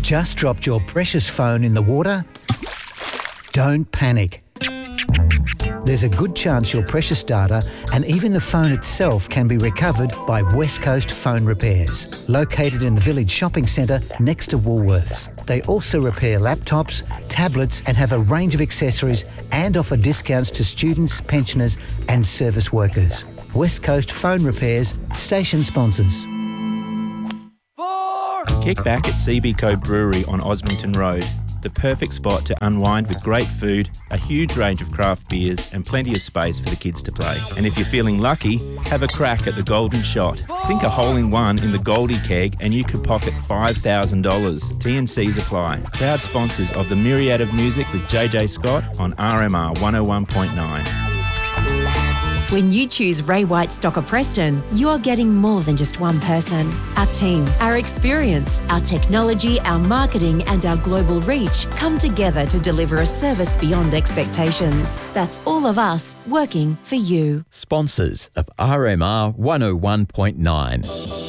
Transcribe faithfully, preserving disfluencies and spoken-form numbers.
Just dropped your precious phone in the water? Don't panic. There's a good chance your precious data and even the phone itself can be recovered by West Coast Phone Repairs, located in the Village Shopping Centre next to Woolworths. They also repair laptops, tablets and have a range of accessories and offer discounts to students, pensioners and service workers. West Coast Phone Repairs, station sponsors. Kick back at C B Co Brewery on Osmington Road. The perfect spot to unwind with great food, a huge range of craft beers and plenty of space for the kids to play. And if you're feeling lucky, have a crack at the Golden Shot. Sink a hole in one in the Goldie Keg and you could pocket five thousand dollars. T and Cs apply. Proud sponsors of the Myriad of Music with J J Scott on R M R one oh one point nine. When you choose Ray White Stocker Preston, you're getting more than just one person. Our team, our experience, our technology, our marketing and our global reach come together to deliver a service beyond expectations. That's all of us working for you. Sponsors of R M R one oh one point nine.